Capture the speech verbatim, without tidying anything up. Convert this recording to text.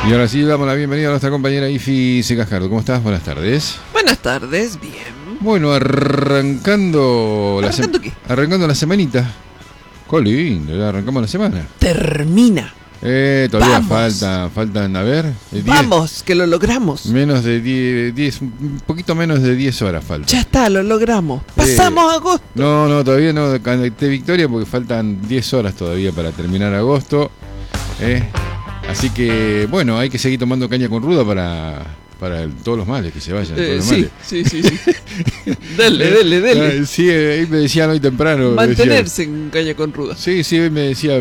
Y ahora sí, damos la bienvenida a nuestra compañera Ifi Cascardo. ¿Cómo estás? Buenas tardes. Buenas tardes, bien. Bueno, arrancando... ¿Arrancando la qué? Arrancando la semanita. Qué lindo, ya arrancamos la semana. Termina. Eh, todavía Vamos. falta, faltan, a ver... diez, Vamos, que lo logramos. Menos de diez, un poquito menos de diez horas falta. Ya está, lo logramos. Pasamos Eh, agosto. No, no, todavía no canté victoria porque faltan diez horas todavía para terminar agosto. Eh, así que, bueno, hay que seguir tomando caña con ruda para, para el- todos los males que se vayan. Eh, todos los sí, males. sí, sí, sí. Dele, dele, dele. Ah, sí, ahí me decían hoy temprano. me decían- Mantenerse en caña con ruda. sí, sí, hoy me decía